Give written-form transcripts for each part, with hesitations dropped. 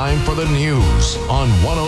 time for the news on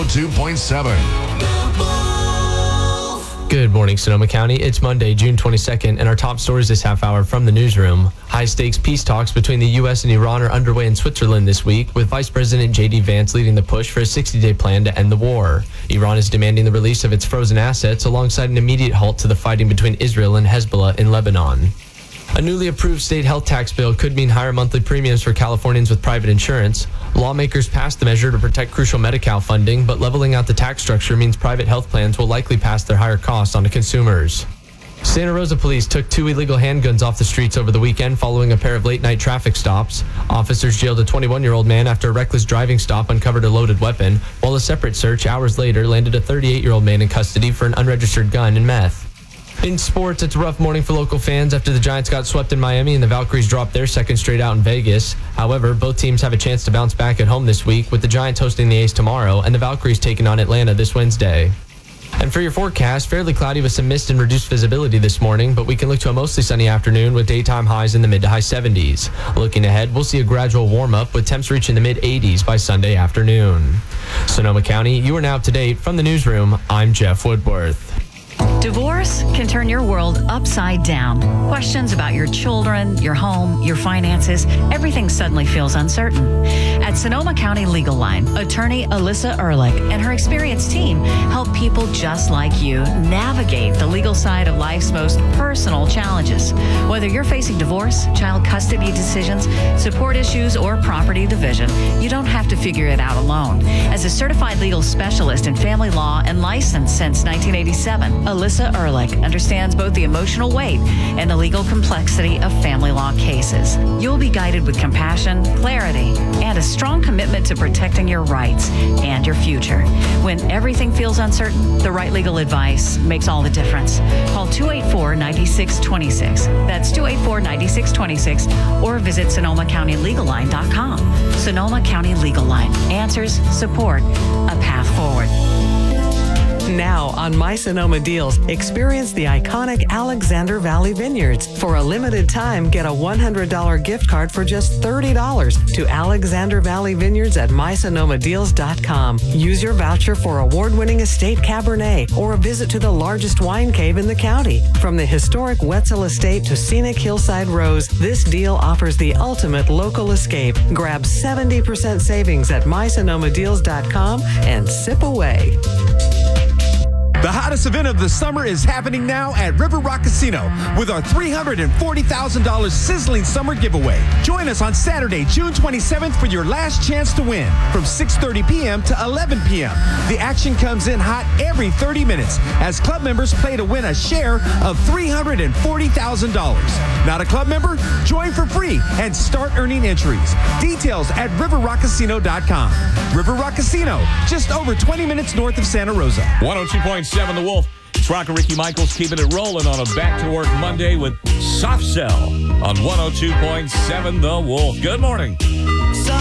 102.7. Good morning, Sonoma County. It's Monday, June 22nd, and our top stories this half hour from the newsroom. High-stakes peace talks between the U.S. and Iran are underway in Switzerland this week, with Vice President J.D. Vance leading the push for a 60-day plan to end the war. Iran is demanding the release of its frozen assets alongside an immediate halt to the fighting between Israel and Hezbollah in Lebanon. A newly approved state health tax bill could mean higher monthly premiums for Californians with private insurance. Lawmakers passed the measure to protect crucial Medi-Cal funding, but leveling out the tax structure means private health plans will likely pass their higher costs on to consumers. Santa Rosa police took 2 illegal handguns off the streets over the weekend following a pair of late-night traffic stops. Officers jailed a 21-year-old man after a reckless driving stop uncovered a loaded weapon, while a separate search hours later landed a 38-year-old man in custody for an unregistered gun and meth. In sports, it's a rough morning for local fans after the Giants got swept in Miami and the Valkyries dropped their second straight out in Vegas. However, both teams have a chance to bounce back at home this week, with the Giants hosting the A's tomorrow and the Valkyries taking on Atlanta this Wednesday. And for your forecast, fairly cloudy with some mist and reduced visibility this morning, but we can look to a mostly sunny afternoon with daytime highs in the mid to high 70s. Looking ahead, we'll see a gradual warm-up with temps reaching the mid-80s by Sunday afternoon. Sonoma County, you are now up to date. From the newsroom, I'm Jeff Woodworth. Divorce can turn your world upside down. Questions about your children, your home, your finances, everything suddenly feels uncertain. At Sonoma County Legal Line, attorney Alyssa Ehrlich and her experienced team help people just like you navigate the legal side of life's most personal challenges. Whether you're facing divorce, child custody decisions, support issues, or property division, you don't have to figure it out alone. As a certified legal specialist in family law and licensed since 1987, Alyssa Ehrlich understands both the emotional weight and the legal complexity of family law cases. You'll be guided with compassion, clarity, and a strong commitment to protecting your rights and your future. When everything feels uncertain, the right legal advice makes all the difference. Call 284-9626. That's 284-9626, or visit SonomaCountyLegalLine.com. Sonoma County Legal Line. Answers, support, a path forward. Now on My Sonoma Deals, experience the iconic Alexander Valley Vineyards. For a limited time, get a $100 gift card for just $30 to Alexander Valley Vineyards at MySonomaDeals.com. Use your voucher for award-winning estate Cabernet or a visit to the largest wine cave in the county. From the historic Wetzel Estate to scenic Hillside Rose, this deal offers the ultimate local escape. Grab 70% savings at MySonomaDeals.com and sip away. The hottest event of the summer is happening now at River Rock Casino with our $340,000 sizzling summer giveaway. Join us on Saturday, June 27th for your last chance to win from 6:30 p.m. to 11 p.m. The action comes in hot every 30 minutes as club members play to win a share of $340,000. Not a club member? Join for free and start earning entries. Details at riverrockcasino.com. River Rock Casino, just over 20 minutes north of Santa Rosa. 102.7 The Wolf. It's Rock and Ricky Michaels keeping it rolling on a back-to-work Monday with Soft Cell on 102.7 The Wolf. Good morning.